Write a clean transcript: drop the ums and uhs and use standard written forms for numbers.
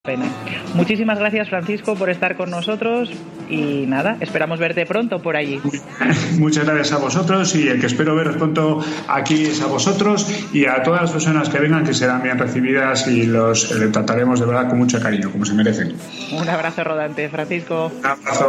pena. Muchísimas gracias, Francisco, por estar con nosotros y nada, esperamos verte pronto por allí. Muchas gracias a vosotros y el que espero ver pronto aquí es a vosotros y a todas las personas que vengan, que serán bien recibidas y los trataremos de verdad con mucho cariño, como se merecen. Un abrazo rodante, Francisco. Un abrazo.